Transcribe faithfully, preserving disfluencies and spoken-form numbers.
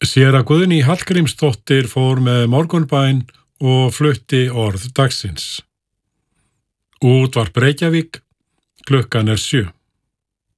Séra Guðný Hallgrímsdóttir fór með morgunbæn og flutti orð dagsins. Útvarp Reykjavík, klukkan er sjö.